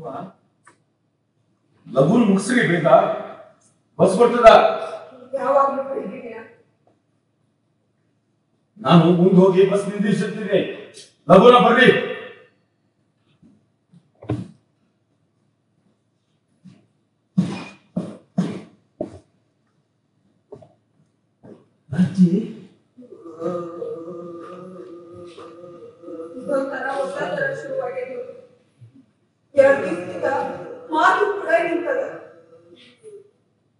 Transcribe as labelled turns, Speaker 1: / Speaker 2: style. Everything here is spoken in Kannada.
Speaker 1: ಲಘುನ್ ಮುಗಿಸ್ರಿ ಬೇಗ, ಬಸ್ ಬರ್ತದ. ನಾನು ಮುಂದೆ ಹೋಗಿ ಬಸ್ ನಿಂದಿರ್ತೀನಿ, ಲಘುನ ಬರ್ರಿ. ಅಜ್ಜಿ
Speaker 2: ಶುರುವಾಗಿದೆ 2 ದಿವಸದಿಂದ